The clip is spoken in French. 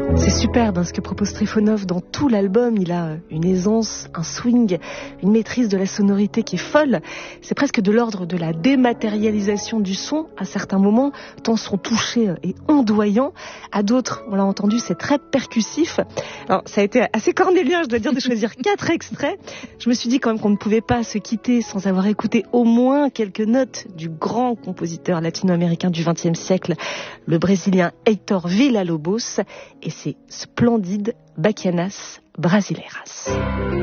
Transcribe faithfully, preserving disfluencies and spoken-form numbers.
C'est superbe hein, ce que propose Trifonov dans tout l'album. Il a une aisance, un swing, une maîtrise de la sonorité qui est folle. C'est presque de l'ordre de la dématérialisation du son à certains moments, tant son toucher est ondoyant. À d'autres, on l'a entendu, c'est très percussif. Alors, ça a été assez cornélien, je dois dire, de choisir quatre extraits. Je me suis dit quand même qu'on ne pouvait pas se quitter sans avoir écouté au moins quelques notes du grand compositeur latino-américain du vingtième siècle, le Brésilien Heitor Villa-Lobos, et ses splendides Bachianas Brasileiras.